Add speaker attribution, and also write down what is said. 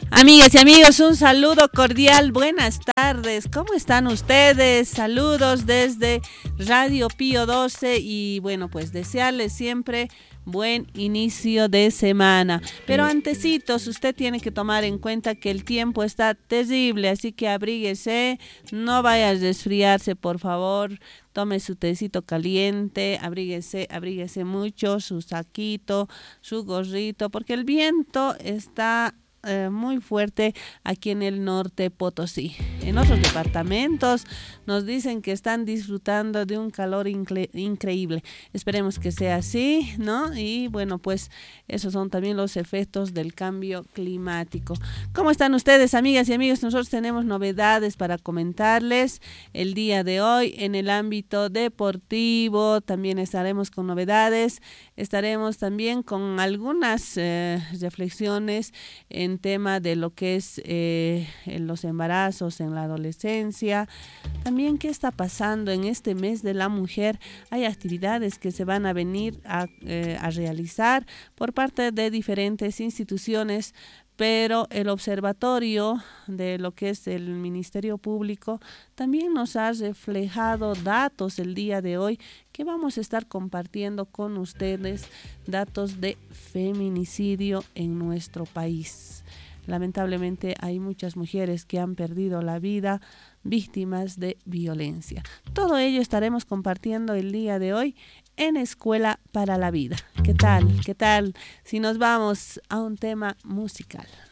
Speaker 1: Amigas y amigos, un saludo cordial, buenas tardes, ¿cómo están ustedes? Saludos desde Radio Pío 12 y bueno, pues desearles siempre buen inicio de semana. Pero antecitos, usted tiene que tomar en cuenta que el tiempo está terrible, así que abríguese, no vaya a resfriarse, por favor. Tome su tecito caliente, abríguese mucho, su saquito, su gorrito, porque el viento está muy fuerte aquí en el norte Potosí. En otros departamentos nos dicen que están disfrutando de un calor increíble. Esperemos que sea así, ¿no? Y bueno, pues esos son también los efectos del cambio climático. ¿Cómo están ustedes, amigas y amigos? Nosotros tenemos novedades para comentarles el día de hoy en el ámbito deportivo. También estaremos con novedades, estaremos también con algunas reflexiones en tema de lo que es en los embarazos en la adolescencia. También qué está pasando en este mes de la mujer. Hay actividades que se van a venir a realizar por parte de diferentes instituciones, pero el observatorio de lo que es el Ministerio Público también nos ha reflejado datos el día de hoy que vamos a estar compartiendo con ustedes, datos de feminicidio en nuestro país. Lamentablemente hay muchas mujeres que han perdido la vida víctimas de violencia. Todo ello estaremos compartiendo el día de hoy en Escuela para la Vida. ¿Qué tal? ¿Qué tal? Si nos vamos a un tema musical.